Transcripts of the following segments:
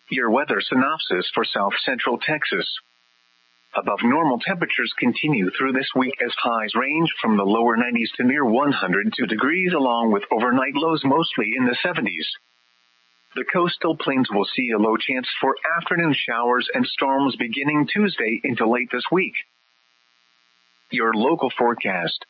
Your weather synopsis for South Central Texas. Above normal temperatures continue through this week as highs range from the lower 90s to near 102 degrees, along with overnight lows mostly in the 70s. The coastal plains will see a low chance for afternoon showers and storms beginning Tuesday into late this week. Your local forecast.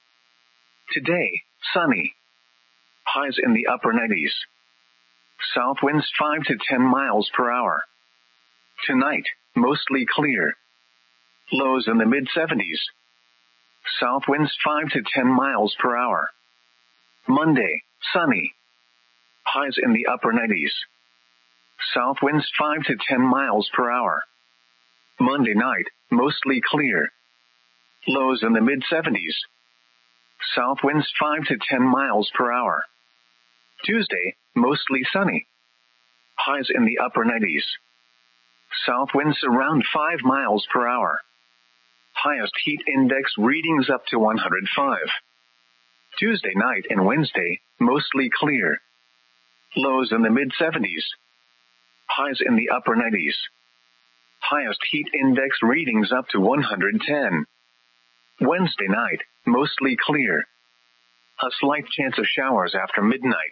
Today, sunny. Highs in the upper 90s. South winds 5 to 10 miles per hour. Tonight, mostly clear. Lows in the mid-70s. South winds 5 to 10 miles per hour. Monday, sunny. Highs in the upper 90s. South winds 5 to 10 miles per hour. Monday night, mostly clear. Lows in the mid-70s. South winds 5 to 10 miles per hour. Tuesday, mostly sunny. Highs in the upper 90s. South winds around 5 miles per hour. Highest heat index readings up to 105. Tuesday night and Wednesday, mostly clear. Lows in the mid-70s. Highs in the upper 90s. Highest heat index readings up to 110. Wednesday night, mostly clear. A slight chance of showers after midnight.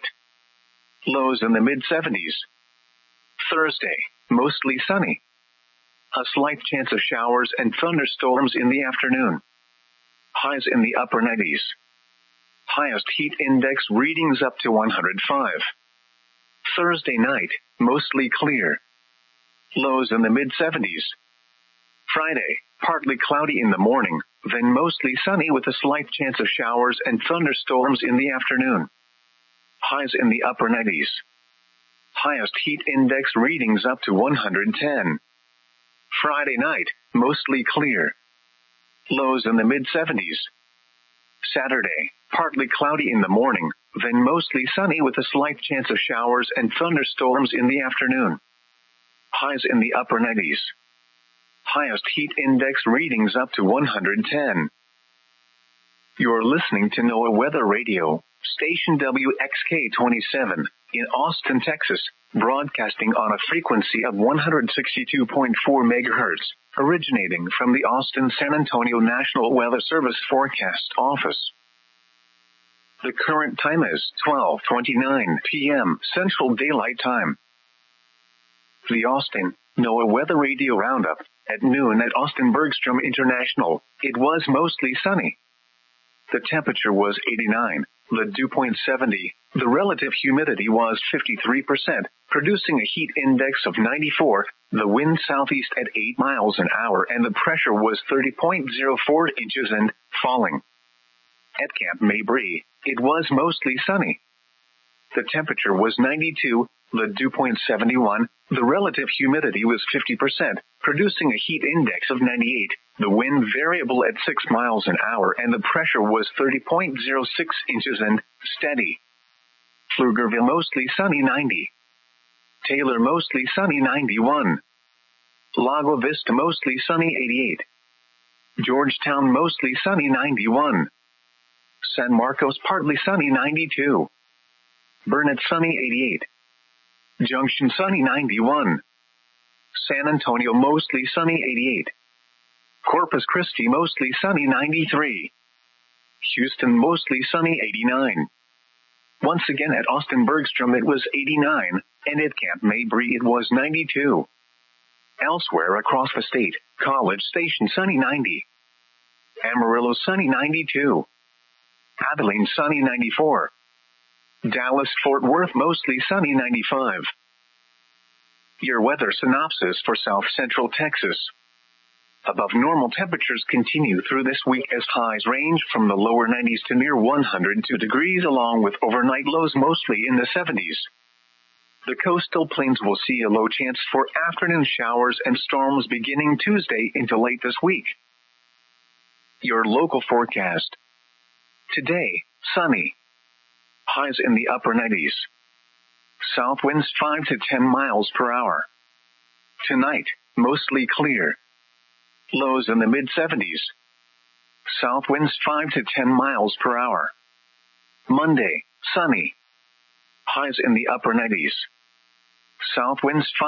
Lows in the mid-70s. Thursday, mostly sunny. A slight chance of showers and thunderstorms in the afternoon. Highs in the upper 90s. Highest heat index readings up to 105. Thursday night, mostly clear. Lows in the mid-70s. Friday, partly cloudy in the morning, then mostly sunny with a slight chance of showers and thunderstorms in the afternoon. Highs in the upper 90s. Highest heat index readings up to 110. Friday night, mostly clear. Lows in the mid-70s. Saturday, partly cloudy in the morning, then mostly sunny with a slight chance of showers and thunderstorms in the afternoon. Highs in the upper 90s. Highest heat index readings up to 110. You're listening to NOAA Weather Radio, station WXK-27, in Austin, Texas, broadcasting on a frequency of 162.4 MHz, originating from the Austin-San Antonio National Weather Service Forecast Office. The current time is 12:29 p.m. Central Daylight Time. The Austin NOAA Weather Radio Roundup. At noon at Austin Bergstrom International, it was mostly sunny. The temperature was 89, the dew point 70, the relative humidity was 53%, producing a heat index of 94, the wind southeast at 8 miles an hour, and the pressure was 30.04 inches and falling. At Camp Mabry, it was mostly sunny. The temperature was 92, the dew point 71, the relative humidity was 50%, producing a heat index of 98, the wind variable at 6 miles an hour, and the pressure was 30.06 inches and steady. Pflugerville mostly sunny 90. Taylor mostly sunny 91. Lago Vista mostly sunny 88. Georgetown mostly sunny 91. San Marcos partly sunny 92. Burnett sunny 88. Junction sunny 91. San Antonio mostly sunny 88. Corpus Christi mostly sunny 93. Houston mostly sunny 89. Once again at Austin Bergstrom it was 89, and at Camp Mabry it was 92. Elsewhere across the state, College Station sunny 90. Amarillo sunny 92. Abilene sunny 94. Dallas-Fort Worth mostly sunny 95. Your weather synopsis for South Central Texas. Above normal temperatures continue through this week as highs range from the lower 90s to near 102 degrees, along with overnight lows mostly in the 70s. The coastal plains will see a low chance for afternoon showers and storms beginning Tuesday into late this week. Your local forecast. Today, sunny. Highs in the upper 90s. South winds 5 to 10 miles per hour. Tonight, mostly clear. Lows in the mid-70s. South winds 5 to 10 miles per hour. Monday, sunny. Highs in the upper 90s. South winds 5